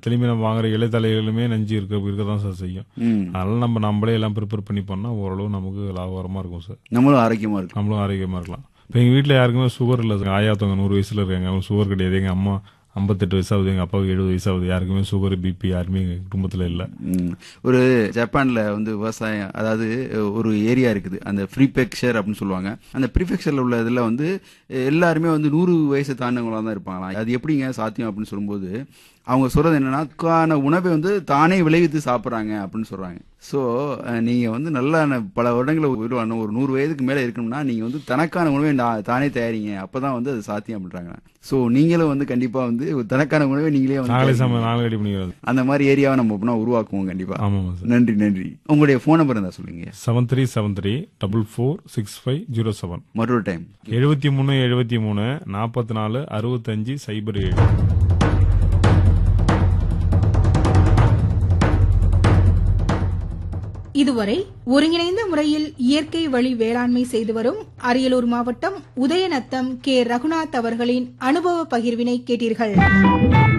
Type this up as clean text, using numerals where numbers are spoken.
எல்லாத்துலயுமே நம்ம வாங்குற இலைத்தலைகளுமே நஞ்சு இருக்கதான் சார் செய்யும். அதனால நம்மளே எல்லாம் ப்ரிப்பேர் பண்ணி பண்ணா ஓரளவு நமக்கு லாபகரமா இருக்கும் சார். நம்மளும் ஆரோக்கியமா இருக்கும். நம்மளும் ஆரோக்கியமா இருக்கலாம். இப்ப எங்க வீட்டுல யாருக்குமே சுகர் இல்ல சார். ஆயாத்தவங்க 100 வயசுல இருக்காங்க, அவங்க சுகர் கிடையாது. எங்க அம்மா 58 வயசாகுது, எங்க அப்பாவுக்கு 70 வயசாகுது. யாருக்குமே சுகர் பிபி யாருமே எங்க குடும்பத்துல இல்ல. ஒரு ஜப்பான்ல விவசாயம், அதாவது ஒரு ஏரியா இருக்குது, அந்த ப்ரீஃபெக்சர் அப்படின்னு சொல்லுவாங்க. அந்த ப்ரீஃபெக்சர்ல உள்ள இதுல எல்லாருமே 100 வயசு தாண்டவங்களா தான் இருப்பாங்களாம். அது எப்படிங்க சாத்தியம் அப்படின்னு சொல்லும்போது அவங்க சொல்றது என்னன்னா, அதுக்கான உணவை தானே விளைவித்து சாப்பிட்றாங்க அப்படின்னு சொல்றாங்க. ஸோ நீங்க நல்ல பல வருடங்களை உருவான ஒரு 100 வயதுக்கு மேல இருக்கணும்னா நீங்க தனக்கான உணவை தானே தயாரிங்க, அப்பதான் அது சாத்தியம் பண்றாங்க. ஸோ நீங்களும் கண்டிப்பா தனக்கான உணவை நீங்களே அந்த மாதிரி ஏரியாவை நம்ம உருவாக்குவோம் கண்டிப்பா. நன்றி நன்றி. உங்களுடைய போன் நம்பர் இருந்தா சொல்லுங்க. 7373446507. மற்றொரு டைம் 7373 44 65 07. இதுவரை ஒருங்கிணைந்த முறையில் இயற்கை வழி வேளாண்மை செய்து வரும் அரியலூர் மாவட்டம் உதயநத்தம் கே. ரகுநாத் அவர்களின் அனுபவ பகிர்வினை கேட்டீர்கள்.